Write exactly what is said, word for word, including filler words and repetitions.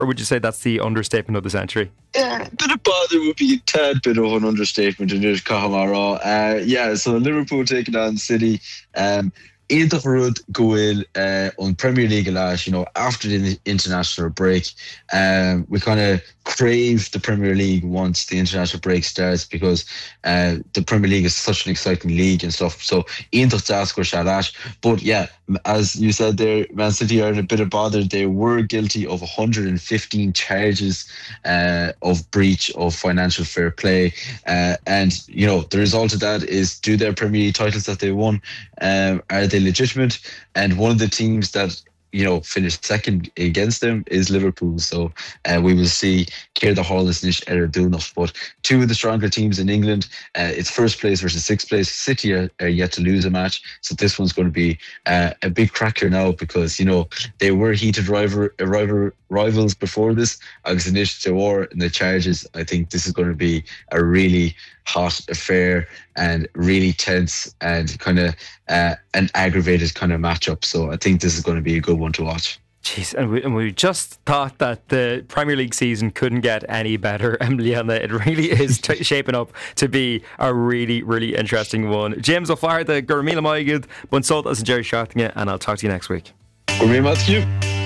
or would you say that's the understatement of the century? Yeah, a bit of bother would be a tad bit of an understatement in it, Cahamara. Uh, yeah, so Liverpool taking on City. Um, Éadach rud goil uh, on Premier League last, you know, after the international break, um, we kind of crave the Premier League once the international break starts because uh, the Premier League is such an exciting league and stuff. So Éadach Dasco Shalash. But yeah, as you said there, Man City are in a bit of bother. They were guilty of one hundred fifteen charges uh, of breach of financial fair play. Uh, and, you know, the result of that is, do their Premier League titles that they won, um, are they legitimate? And one of the teams that, you know, finished second against them is Liverpool. So uh, we will see Keir the Hollis Nish Eredunov. But two of the stronger teams in England, uh, it's first place versus sixth place. City are, are yet to lose a match. So this one's going to be uh, a big cracker now because, you know, they were heated rival, rival, rivals before this. Agus Nish they were in the charges. I think this is going to be a really hot affair and really tense and kind of uh, an aggravated kind of matchup. So I think this is going to be a good one to watch. Jeez, and we, and we just thought that the Premier League season couldn't get any better, Emiliana. It really is t- shaping up to be a really, really interesting one. James O'Farr, the Gurmila Maigid, Bunsult as Jerry Shartinga, and I'll talk to you next week. Gurmila Matthew.